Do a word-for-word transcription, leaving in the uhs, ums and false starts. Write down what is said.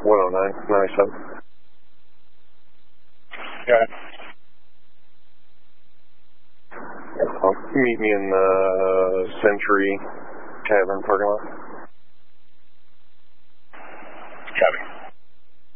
one oh nine, ninety-seven. Yeah. Um, meet me in the Century Tavern parking lot. Copy.